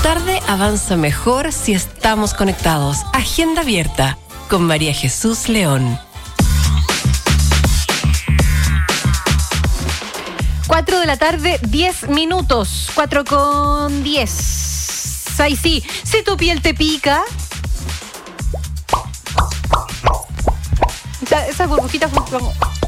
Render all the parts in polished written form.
tarde avanza mejor si estamos conectados. Agenda abierta con María Jesús León. 4 de la tarde, 10 minutos. 4:10. Ay, sí. Si tu piel te pica. Esas burbujitas funcionan.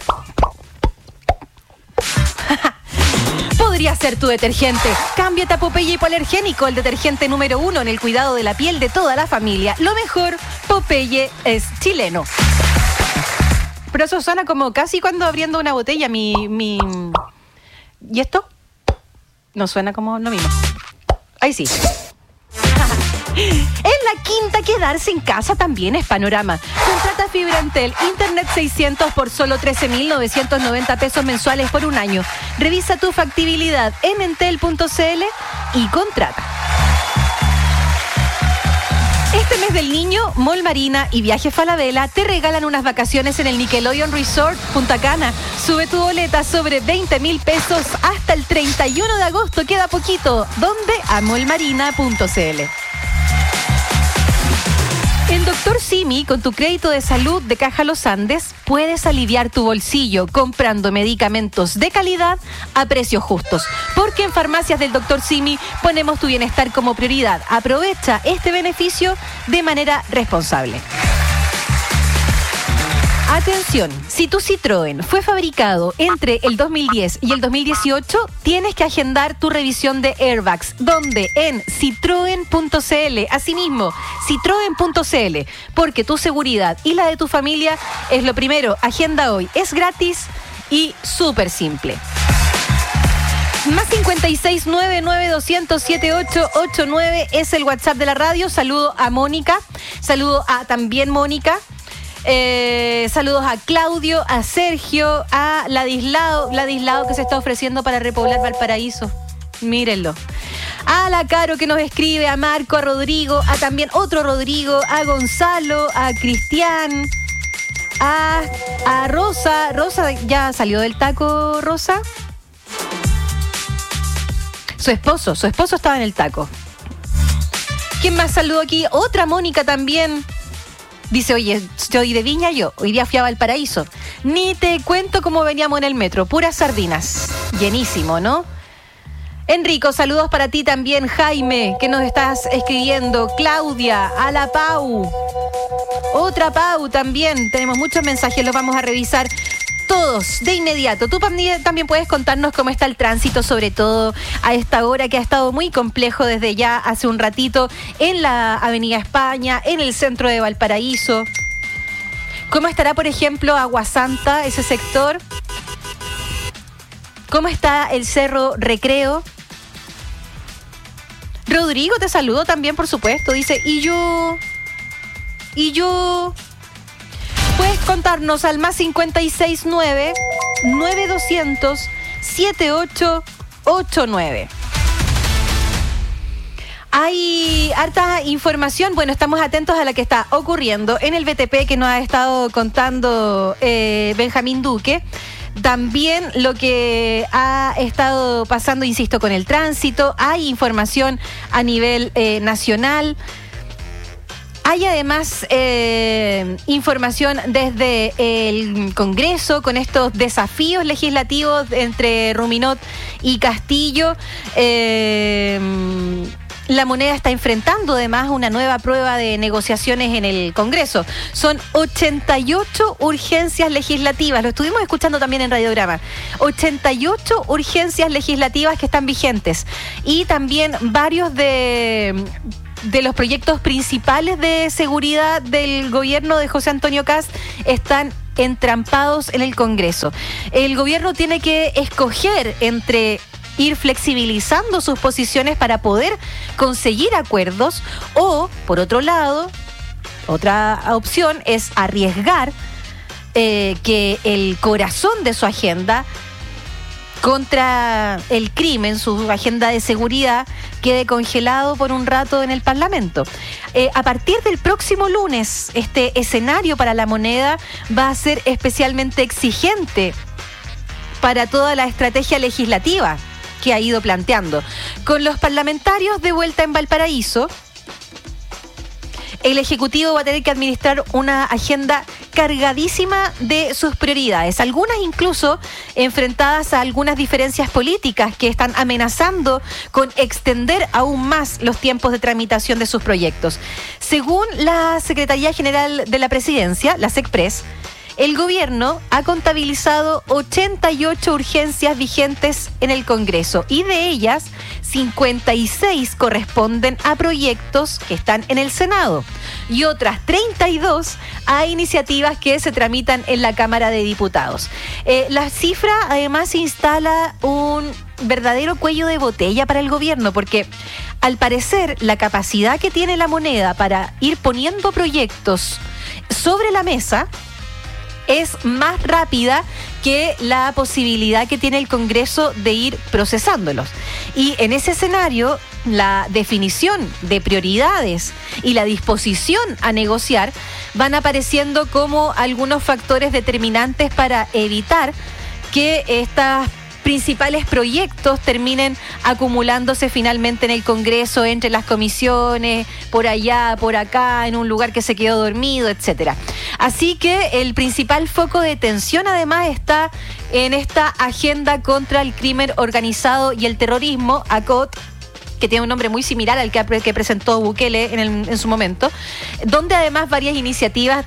Podría ser tu detergente. Cámbiate a Popeye Hipoalergénico, el detergente número 1 en el cuidado de la piel de toda la familia. Lo mejor, Popeye es chileno. Pero eso suena como casi cuando abriendo una botella. ¿Y esto? No suena como lo mismo. Ahí sí. En la quinta, quedarse en casa también es panorama. Contrata fibra Entel, Internet 600 por solo 13.990 pesos mensuales por un año. Revisa tu factibilidad en entel.cl y contrata. Este mes del niño, Mall Marina y Viajes Falabella te regalan unas vacaciones en el Nickelodeon Resort Punta Cana. Sube tu boleta sobre 20.000 pesos hasta el 31 de agosto. Queda poquito. ¿Dónde? A mallmarina.cl. En Dr. Simi, con tu crédito de salud de Caja Los Andes, puedes aliviar tu bolsillo comprando medicamentos de calidad a precios justos. Porque en Farmacias del Dr. Simi ponemos tu bienestar como prioridad. Aprovecha este beneficio de manera responsable. Atención, si tu Citroën fue fabricado entre el 2010 y el 2018, tienes que agendar tu revisión de airbags. ¿Dónde? En citroen.cl. Asimismo, citroen.cl. Porque tu seguridad y la de tu familia es lo primero. Agenda hoy. Es gratis y súper simple. Más 56992007889 es el WhatsApp de la radio. Saludo a Mónica. Saludo a también Mónica. Saludos a Claudio, a Sergio, a Ladislao que se está ofreciendo para repoblar Valparaíso. Mírenlo. A la Caro que nos escribe, a Marco, a Rodrigo, a también otro Rodrigo, a Gonzalo, a Cristian, a Rosa. Rosa, ¿ya salió del taco, Rosa? Su esposo estaba en el taco. ¿Quién más saludó aquí? Otra Mónica también. Dice, oye, soy de Viña yo, hoy día fui a Valparaíso. Ni te cuento cómo veníamos en el metro, puras sardinas. Llenísimo, ¿no? Enrico, saludos para ti también, Jaime, que nos estás escribiendo. Claudia, a la Pau. Otra Pau también. Tenemos muchos mensajes, los vamos a revisar todos de inmediato. Tú también puedes contarnos cómo está el tránsito, sobre todo a esta hora que ha estado muy complejo desde ya hace un ratito en la Avenida España, en el centro de Valparaíso. ¿Cómo estará, por ejemplo, Aguasanta, ese sector? ¿Cómo está el Cerro Recreo? Rodrigo, te saludo también, por supuesto. Dice, ¿y yo? Puedes contarnos al más 569-9200-7889. Hay harta información. Bueno, estamos atentos a la que está ocurriendo en el BTP que nos ha estado contando Benjamín Duque. También lo que ha estado pasando, insisto, con el tránsito. Hay información a nivel nacional. Hay además información desde el Congreso con estos desafíos legislativos entre Ruminot y Castillo. La Moneda está enfrentando además una nueva prueba de negociaciones en el Congreso. Son 88 urgencias legislativas, lo estuvimos escuchando también en Radiograma. 88 urgencias legislativas que están vigentes y también varios de los proyectos principales de seguridad del gobierno de José Antonio Kast están entrampados en el Congreso. El gobierno tiene que escoger entre ir flexibilizando sus posiciones para poder conseguir acuerdos o, por otro lado, otra opción es arriesgar que el corazón de su agenda contra el crimen, su agenda de seguridad, quede congelado por un rato en el Parlamento. A partir del próximo lunes, este escenario para la Moneda va a ser especialmente exigente para toda la estrategia legislativa que ha ido planteando. Con los parlamentarios de vuelta en Valparaíso, el Ejecutivo va a tener que administrar una agenda cargadísima de sus prioridades, algunas incluso enfrentadas a algunas diferencias políticas que están amenazando con extender aún más los tiempos de tramitación de sus proyectos. Según la Secretaría General de la Presidencia, la SECPRES, el gobierno ha contabilizado 88 urgencias vigentes en el Congreso y de ellas 56 corresponden a proyectos que están en el Senado y otras 32 a iniciativas que se tramitan en la Cámara de Diputados. La cifra además instala un verdadero cuello de botella para el gobierno porque al parecer la capacidad que tiene la moneda para ir poniendo proyectos sobre la mesa es más rápida que la posibilidad que tiene el Congreso de ir procesándolos. Y en ese escenario, la definición de prioridades y la disposición a negociar van apareciendo como algunos factores determinantes para evitar que estas principales proyectos terminen acumulándose finalmente en el Congreso, entre las comisiones, por allá, por acá, en un lugar que se quedó dormido, etcétera. Así que el principal foco de tensión además está en esta agenda contra el crimen organizado y el terrorismo, ACOT, que tiene un nombre muy similar al que presentó Bukele en su momento, donde además varias iniciativas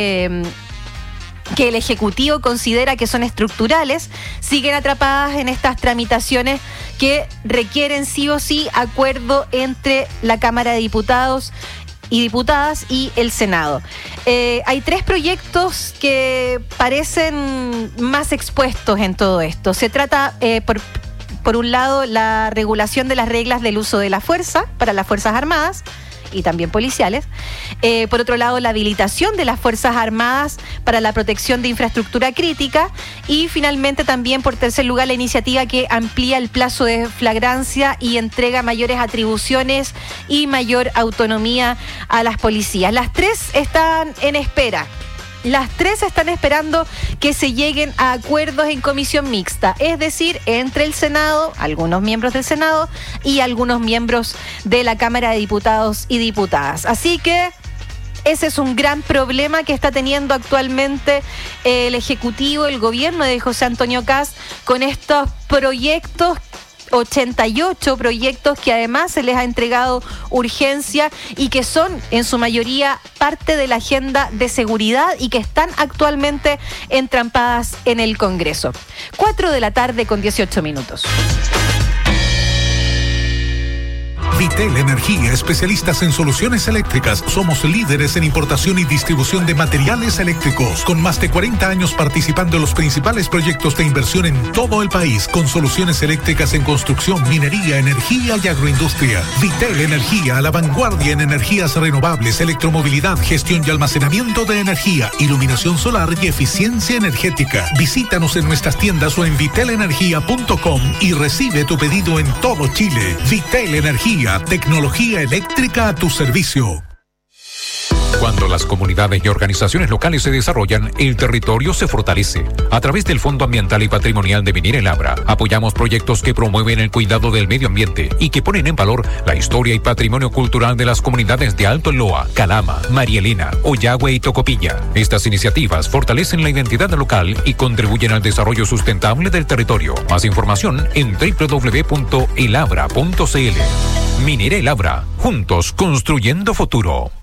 que el Ejecutivo considera que son estructurales, siguen atrapadas en estas tramitaciones que requieren sí o sí acuerdo entre la Cámara de Diputados y Diputadas y el Senado. Hay 3 proyectos que parecen más expuestos en todo esto. Se trata, por un lado, la regulación de las reglas del uso de la fuerza para las Fuerzas Armadas y también policiales. Por otro lado, la habilitación de las Fuerzas Armadas para la protección de infraestructura crítica y finalmente también, por tercer lugar, la iniciativa que amplía el plazo de flagrancia y entrega mayores atribuciones y mayor autonomía a las policías. Las 3 están en espera. Las 3 están esperando que se lleguen a acuerdos en comisión mixta, es decir, entre el Senado, algunos miembros del Senado y algunos miembros de la Cámara de Diputados y Diputadas. Así que ese es un gran problema que está teniendo actualmente el Ejecutivo, el gobierno de José Antonio Kast, con estos proyectos, 88 proyectos que además se les ha entregado urgencia y que son en su mayoría parte de la agenda de seguridad y que están actualmente entrampadas en el Congreso. 4:18 p.m. Vitel Energía, especialistas en soluciones eléctricas. Somos líderes en importación y distribución de materiales eléctricos, con más de 40 años participando en los principales proyectos de inversión en todo el país, con soluciones eléctricas en construcción, minería, energía y agroindustria. Vitel Energía, a la vanguardia en energías renovables, electromovilidad, gestión y almacenamiento de energía, iluminación solar y eficiencia energética. Visítanos en nuestras tiendas o en vitelenergia.com y recibe tu pedido en todo Chile. Vitel Energía, tecnología eléctrica a tu servicio. Cuando las comunidades y organizaciones locales se desarrollan, el territorio se fortalece. A través del Fondo Ambiental y Patrimonial de Minera El Abra, apoyamos proyectos que promueven el cuidado del medio ambiente y que ponen en valor la historia y patrimonio cultural de las comunidades de Alto Loa, Calama, María Elena, Ollagüe y Tocopilla. Estas iniciativas fortalecen la identidad local y contribuyen al desarrollo sustentable del territorio. Más información en www.elabra.cl. Minera El Abra, juntos construyendo futuro.